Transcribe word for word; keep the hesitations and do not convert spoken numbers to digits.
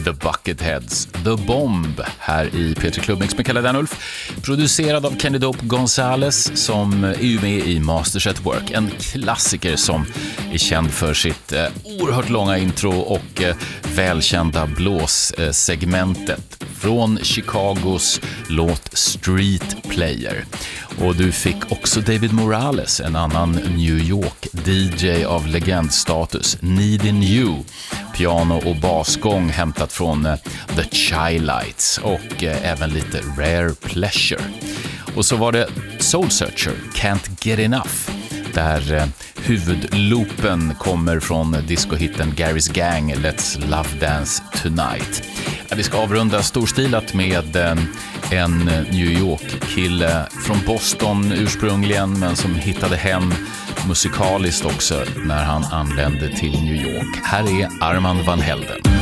The Bucketheads, The Bomb här i P tre Club Mix med Kalle Danulf, producerad av Kenny Dope Gonzales som är ju med i Masters at Work, en klassiker som är känd för sitt eh, oerhört långa intro och eh, välkända blåssegmentet från Chicagos låt Street Player. Och du fick också David Morales, en annan New York-D J av legendstatus, Needin' You, piano och basgång hämtat från uh, The Chi-Lights och uh, även lite Rare Pleasure. Och så var det Soul Searcher, Can't Get Enough, där uh, huvudloopen kommer från discohitten Gary's Gang, Let's Love Dance Tonight. Ja, vi ska avrunda storstilat med uh, en New York-kille från Boston ursprungligen, men som hittade hem musikaliskt också när han anlände till New York. Här är Armand Van Helden.